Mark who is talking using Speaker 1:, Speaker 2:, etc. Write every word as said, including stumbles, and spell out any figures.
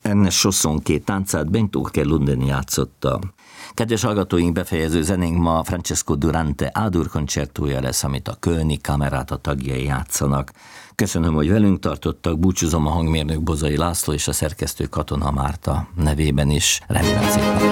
Speaker 1: Ernest Chausson két táncát Bentúke Lunden játszotta. Kedves hallgatóink, befejező zenénk ma Francesco Durante A-dur koncertúja lesz, amit a Kölni Kameráta tagjai játszanak. Köszönöm, hogy velünk tartottak, búcsúzom a hangmérnök Bozai László és a szerkesztő Katona Márta nevében is. Remélem szép napot.